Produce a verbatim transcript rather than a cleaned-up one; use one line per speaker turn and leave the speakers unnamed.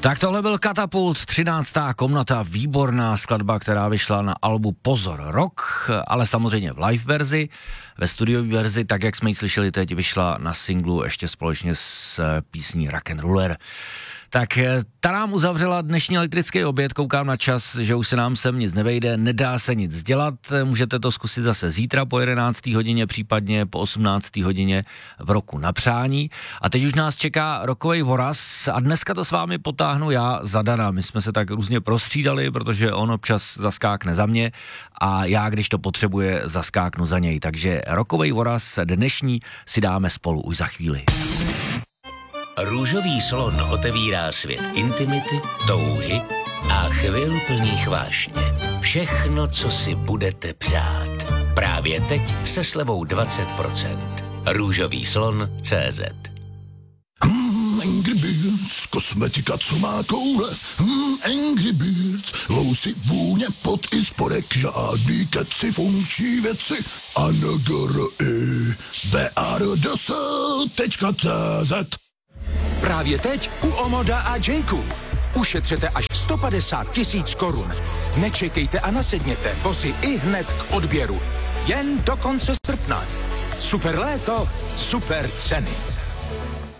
Tak tohle byl Katapult, třináctá komnata, výborná skladba, která vyšla na albu Pozor Rock, ale samozřejmě v live verzi. Ve studiové verzi, tak jak jsme ji slyšeli teď, vyšla na singlu ještě společně s písní Rock'n'Roller. Tak ta nám uzavřela dnešní elektrický oběd, koukám na čas, že už se nám sem nic nevejde, nedá se nic dělat, můžete to zkusit zase zítra po jedenácté hodině, případně po osmnácté hodině v Roku na přání. A teď už nás čeká rokovej voraz a dneska to s vámi potáhnu já za Dana. My jsme se tak různě prostřídali, protože on občas zaskákne za mě a já, když to potřebuje, zaskáknu za něj. Takže rokovej voraz dnešní si dáme spolu už za chvíli.
Růžový slon otevírá svět intimity, touhy a chvil plných vášně. Všechno, co si budete přát. Právě teď se slevou dvacet procent. Růžový slon tečka cé zet.
Hmm, Angry Birds, kosmetika, co má koule. Hmm, Angry Birds, lousy, vůně, pot i spodek, žádný keci, funkční věci. A N G R I B R D S tečka cé zet.
Právě teď u Omoda a Jayku. Ušetřete až sto padesát tisíc korun. Nečekejte a nasedněte, vozy i hned k odběru. Jen do konce srpna. Super léto, super ceny.